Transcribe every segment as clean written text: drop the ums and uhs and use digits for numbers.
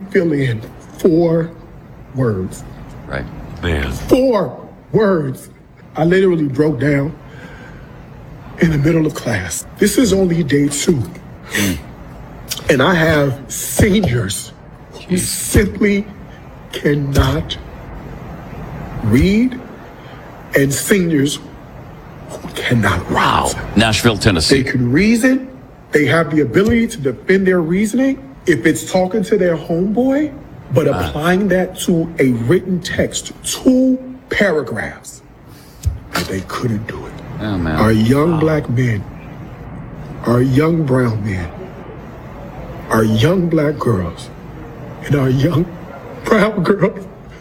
fill in 4 words. Right. Man. 4 words. I literally broke down in the middle of class. This is only day 2. And I have seniors who simply cannot read and seniors who cannot write. Wow. Nashville, Tennessee. They can reason. They have the ability to defend their reasoning if it's talking to their homeboy, but applying that to a written text, 2 paragraphs, but they couldn't do it. Oh, man. Our young black men, our young brown men, our young black girls, and our young brown girls.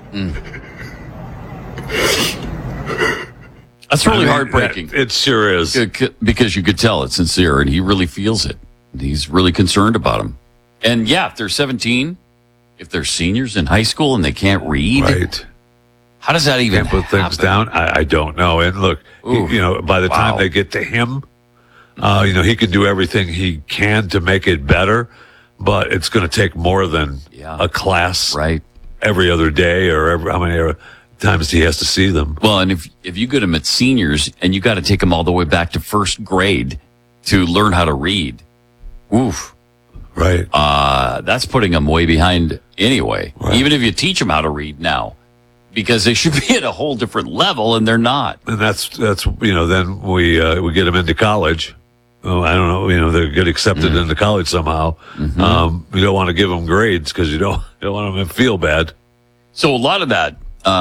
That's really heartbreaking. It sure is. Because you could tell it's sincere, and he really feels it. He's really concerned about him. And yeah, if they're 17, if they're seniors in high school and they can't read, Right. how does that even Can't put things happen? down. I don't know. And look, by the time they get to him, he can do everything he can to make it better, but it's going to take more than a class Right. every other day or how many times he has to see them. Well, and if you get them at seniors and you got to take them all the way back to first grade to learn how to read, oof. Right. That's putting them way behind anyway. Right. Even if you teach them how to read now, because they should be at a whole different level, and they're not. And that's then we get them into college. Oh, I don't know. They get accepted into college somehow. You don't want to give them grades because you don't want them to feel bad. So a lot of that,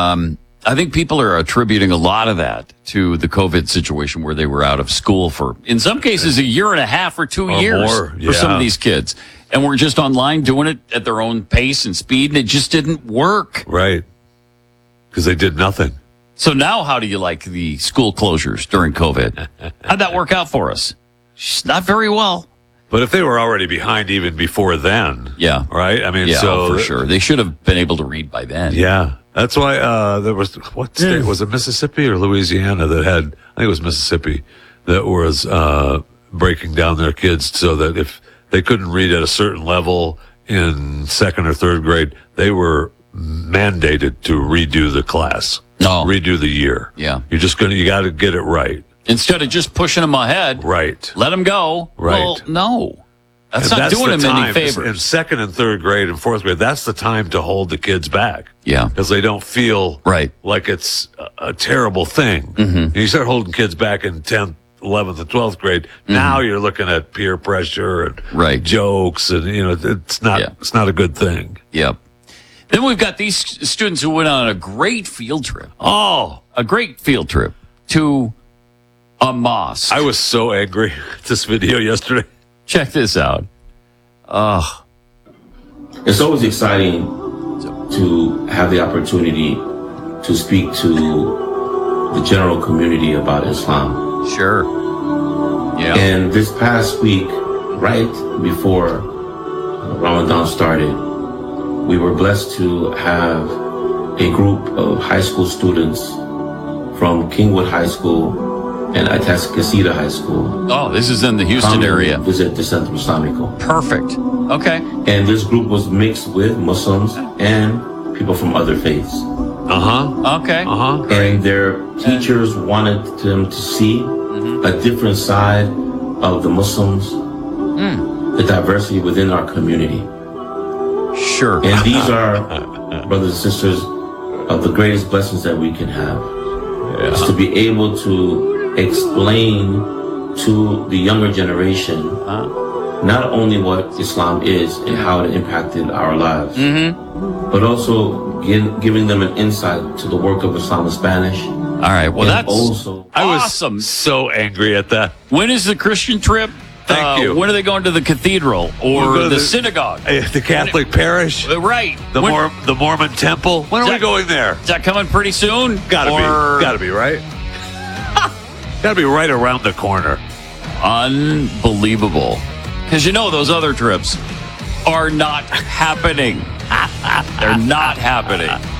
I think people are attributing a lot of that to the COVID situation where they were out of school for, in some cases, 1.5 years or 2 years more, for some of these kids. And we're just online doing it at their own pace and speed, and it just didn't work. Right. Because they did nothing. So now how do you like the school closures during COVID? How'd that work out for us? Not very well. But if they were already behind even before then. Yeah. Right? I mean, Yeah, so. for sure. They should have been able to read by then. Yeah. That's why there was, what state? Was it Mississippi or Louisiana that had, I think it was Mississippi, that was breaking down their kids so that if they couldn't read at a certain level in 2nd or 3rd grade, they were mandated to redo the class. No. Redo the year. Yeah. You got to get it right. Instead of just pushing them ahead. Right. Let them go. Right. Well, no. That's And not doing the them any time. favors. In 2nd and 3rd grade and 4th grade, that's the time to hold the kids back. Yeah. Because they don't feel Right. like it's a terrible thing. And you start holding kids back in 10th, 11th, and 12th grade. Now you're looking at peer pressure and Right. jokes, and it's not a good thing. Yep. Then we've got these students who went on a great field trip. Oh, A great field trip to a mosque. I was so angry at this video yesterday. Check this out. It's always exciting to have the opportunity to speak to the general community about Islam. Sure. Yeah. And this past week, right before Ramadan started, we were blessed to have a group of high school students from Kingwood High School and Atascocita High School Oh, this is in the Houston come area. and visit the Centro Islamico. Perfect. Okay. And this group was mixed with Muslims and people from other faiths. Okay. And their teachers wanted them to see a different side of the Muslims, the diversity within our community. Sure. And these are, brothers and sisters, of the greatest blessings that we can have. Is to be able to explain to the younger generation not only what Islam is and how it impacted our lives, but also giving them an insight to the work of Islam in Spanish. All right. Well, And that's also, awesome. I was so angry at that. When is the Christian trip? Thank you. When are they going to the cathedral or We'll go to the synagogue? The Catholic parish, Right. the Mormon temple. When are we going there? Is that coming pretty soon? Gotta be right. Gotta be right around the corner. Unbelievable. Because those other trips are not happening. They're not happening.